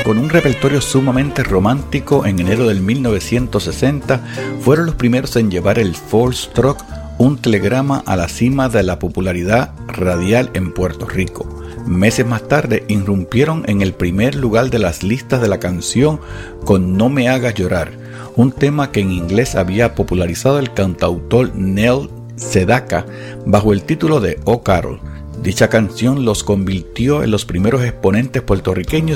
con un repertorio sumamente romántico, en enero del 1960 fueron los primeros en llevar el Four Stroke, un telegrama, a la cima de la popularidad radial en Puerto Rico. Meses más tarde irrumpieron en el primer lugar de las listas de la canción con No me hagas llorar, un tema que en inglés había popularizado el cantautor Neil Sedaka bajo el título de Oh Carol. Dicha canción los convirtió en los primeros exponentes puertorriqueños